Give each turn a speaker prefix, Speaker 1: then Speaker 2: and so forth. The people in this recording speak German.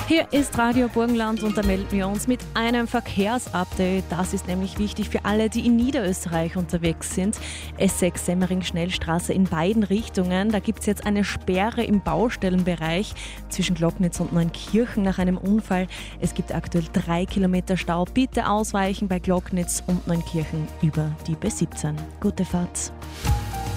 Speaker 1: Hier ist Radio Burgenland und da melden wir uns mit einem Verkehrsupdate. Das ist nämlich wichtig für alle, die in Niederösterreich unterwegs sind. S6 Semmering-Schnellstraße in beiden Richtungen. Da gibt es jetzt eine Sperre im Baustellenbereich zwischen Glocknitz und Neunkirchen nach einem Unfall. Es gibt aktuell 3 Kilometer Stau. Bitte ausweichen bei Glocknitz und Neunkirchen über die B17. Gute Fahrt.